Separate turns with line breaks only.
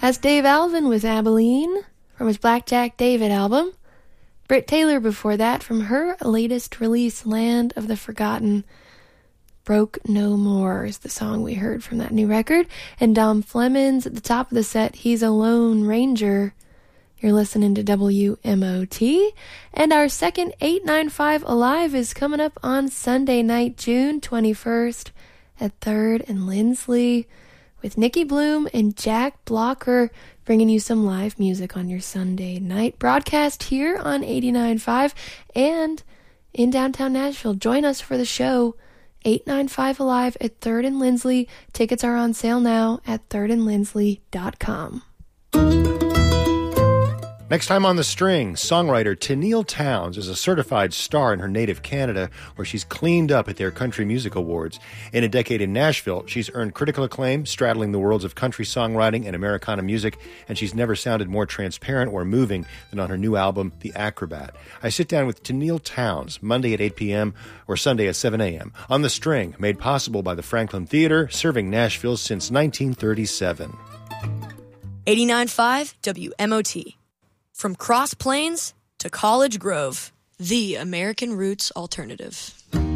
That's Dave Alvin with Abilene from his Blackjack David album. Britt Taylor before that from her latest release, Land of the Forgotten. Broke No More is the song we heard from that new record. And Dom Flemons at the top of the set, He's a Lone Ranger. You're listening to WMOT. And our second 895 Alive is coming up on Sunday night, June 21st at 3rd and Lindsley with Nikki Bloom and Jack Blocker bringing you some live music on your Sunday night broadcast here on 89.5 and in downtown Nashville. Join us for the show, 895 Alive at 3rd and Lindsley. Tickets are on sale now at thirdandlindsley.com.
Next time on The String, songwriter Tenille Townes is a certified star in her native Canada, where she's cleaned up at their Country Music Awards. In a decade in Nashville, she's earned critical acclaim, straddling the worlds of country songwriting and Americana music, and she's never sounded more transparent or moving than on her new album, The Acrobat. I sit down with Tenille Townes Monday at 8 p.m. or Sunday at 7 a.m. on The String, made possible by the Franklin Theater, serving Nashville since 1937.
89.5 WMOT. From Cross Plains to College Grove, the American Roots Alternative.